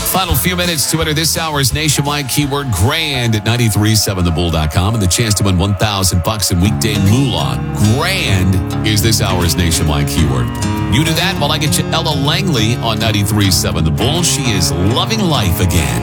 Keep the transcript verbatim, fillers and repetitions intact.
Final few minutes to enter this hour's nationwide keyword grand at nine three seven the bull dot com and the chance to win one thousand bucks in weekday moolah. Grand is this hour's nationwide keyword. You do that while I get you Ella Langley on nine three seven The Bull. She is loving life again.